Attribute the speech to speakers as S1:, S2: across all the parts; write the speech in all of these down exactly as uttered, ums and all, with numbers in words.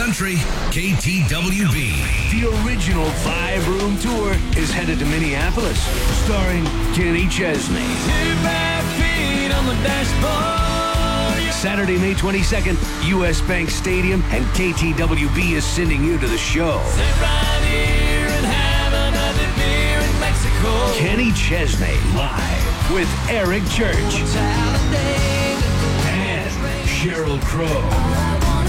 S1: country, K T W B.
S2: The original five-room tour is headed to Minneapolis, starring Kenny Chesney.
S3: Two bare feet on the dashboard.
S2: Saturday, May twenty-second, U S Bank Stadium, and K T W B is sending you to the show.
S3: Sit right here and have another beer in Mexico.
S2: Kenny Chesney, live with Eric Church and Sheryl Crow.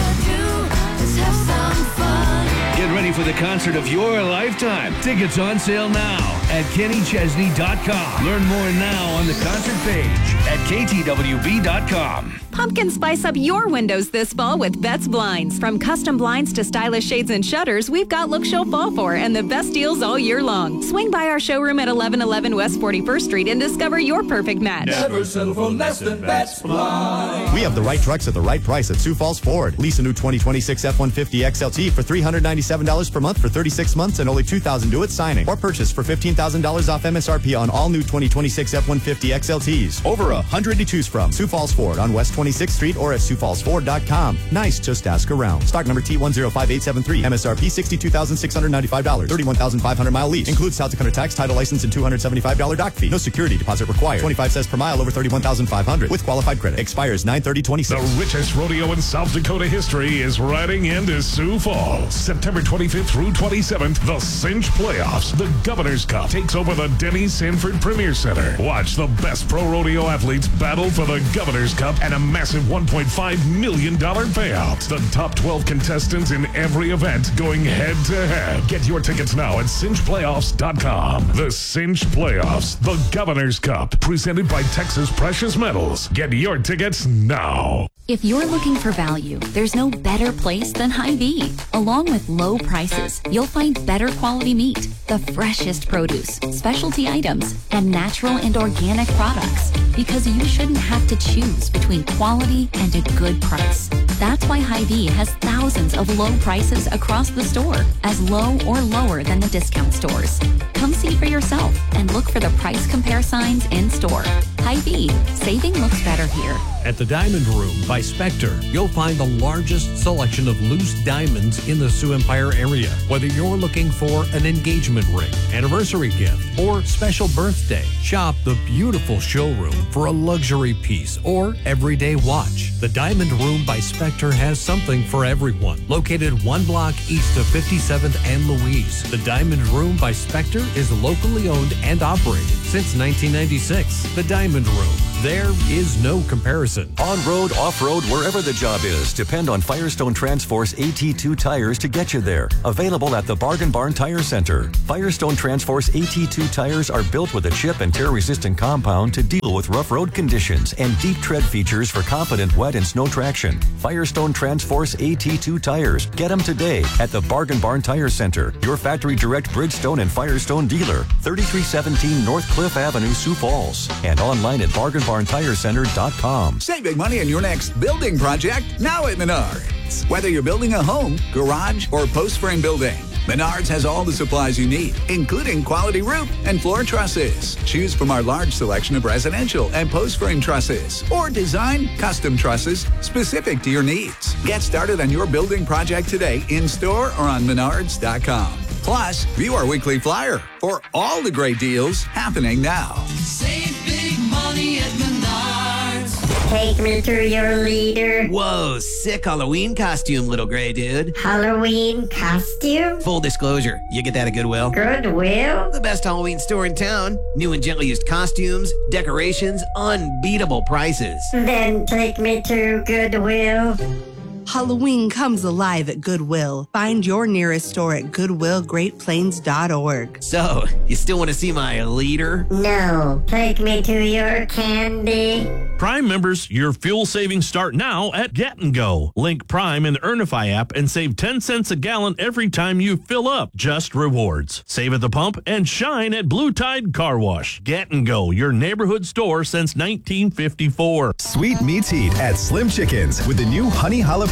S2: Get ready for the concert of your lifetime. Tickets on sale now at kenny chesney dot com. Learn more now on the concert page at k t w b dot com.
S4: Pumpkin spice up your windows this fall with Betts Blinds. From custom blinds to stylish shades and shutters, we've got look show fall for and the best deals all year long. Swing by our showroom at eleven eleven West forty-first Street and discover your perfect match.
S3: Never settle for less than Betts Blinds.
S5: We have the right trucks at the right price at Sioux Falls Ford. Lease a new twenty twenty-six F one fifty X L T for three hundred ninety-seven dollars per month for thirty-six months and only two thousand dollars due at signing. Or purchase for fifteen thousand dollars off M S R P on all new twenty twenty-six F one fifty X L Ts. Over a hundred to choose from. Sioux Falls Ford on West twenty-sixth Street or at sioux falls ford dot com. Nice, just ask around. Stock number T one zero five eight seven three. M S R P sixty-two thousand six hundred ninety-five dollars. thirty-one thousand five hundred mile lease. Includes South Dakota tax, title license, and two hundred seventy-five dollars dock fee. No security deposit required. twenty-five cents per mile over thirty-one thousand five hundred dollars with qualified credit. Expires nine thirty twenty-six.
S6: The richest rodeo in South Dakota history is riding into Sioux Falls. September twenty-fifth through twenty-seventh, the Cinch Playoffs. The Governor's Cup takes over the Denny Sanford Premier Center. Watch the best pro rodeo athletes battle for the Governor's Cup and a massive one point five million dollars payout. The top twelve contestants in every event going head to head. Get your tickets now at cinch playoffs dot com. The Cinch Playoffs, the Governor's Cup, presented by Texas Precious Metals. Get your tickets now.
S7: If you're looking for value, there's no better place than Hy-Vee. Along with low prices, you'll find better quality meat, the freshest produce, specialty items, and natural and organic products. Because you shouldn't have to choose between quality and a good price. That's why Hy-Vee has thousands of low prices across the store, as low or lower than the discount stores. Come see for yourself and look for the price compare signs in store. Hy-Vee, saving looks better here.
S8: At the Diamond Room by Spectre, you'll find the largest selection of loose diamonds in the Sioux Empire area. Whether you're looking for an engagement ring, anniversary gift, or special birthday, shop the beautiful showroom for a luxury piece or everyday watch. The Diamond Room by Spectre has something for everyone. Located one block east of fifty-seventh and Louise, the Diamond Room by Spectre is locally owned and operated since nineteen ninety-six. The Diamond Room. There is no comparison.
S9: On-road, off-road, wherever the job is, depend on Firestone Transforce A T two tires to get you there. Available at the Bargain Barn Tire Center. Firestone Transforce A T two tires are built with a chip and tear-resistant compound to deal with rough road conditions and deep tread features for competent wet and snow traction. Firestone Transforce A T two tires. Get them today at the Bargain Barn Tire Center, your factory direct Bridgestone and Firestone dealer, thirty-three seventeen North Cliff Avenue, Sioux Falls, and online at bargain barn tire center dot com.
S10: Save big money on your next building project now at Menards. Whether you're building a home, garage, or post frame building, Menards has all the supplies you need, including quality roof and floor trusses. Choose from our large selection of residential and post frame trusses, or design custom trusses specific to your needs. Get started on your building project today in store or on menards dot com. Plus, view our weekly flyer for all the great deals happening now.
S3: Save big money at Menards.
S11: Take me to your leader.
S12: Whoa, sick Halloween costume, little gray dude.
S11: Halloween costume?
S12: Full disclosure, you get that at Goodwill.
S11: Goodwill?
S12: The best Halloween store in town. New and gently used costumes, decorations, unbeatable prices.
S11: Then take me to Goodwill.
S13: Halloween comes alive at Goodwill. Find your nearest store at goodwill great plains dot org.
S12: So, you still want to see my leader?
S11: No. Take me to your candy.
S14: Prime members, your fuel savings start now at Get and Go. Link Prime in the Earnify app and save ten cents a gallon every time you fill up. Just rewards. Save at the pump and shine at Blue Tide Car Wash. Get and Go, your neighborhood store since nineteen fifty-four.
S15: Sweet meats heat at Slim Chickens with the new honey jalapeno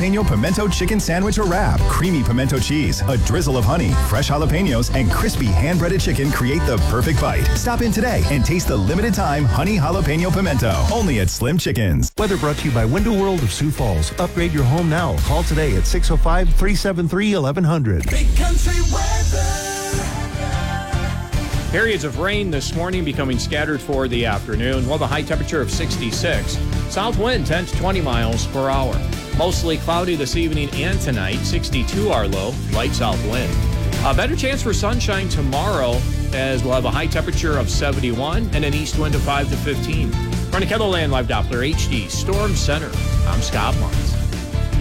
S15: jalapeno pimento chicken sandwich or wrap. Creamy pimento cheese, a drizzle of honey, fresh jalapenos, and crispy hand-breaded chicken create the perfect bite. Stop in today and taste the limited time honey jalapeno pimento. Only at Slim Chickens.
S16: Weather brought to you by Window World of Sioux Falls. Upgrade your home now. Call today at six oh five, three seven three, eleven hundred.
S3: Big country weather.
S17: Periods of rain this morning becoming scattered for the afternoon. We'll have a high temperature of sixty-six. South wind ten to twenty miles per hour. Mostly cloudy this evening and tonight. sixty-two our low, light south wind. A better chance for sunshine tomorrow as we'll have a high temperature of seventy-one and an east wind of five to fifteen. From the Kettleland Live Doppler H D Storm Center, I'm Scott Marks.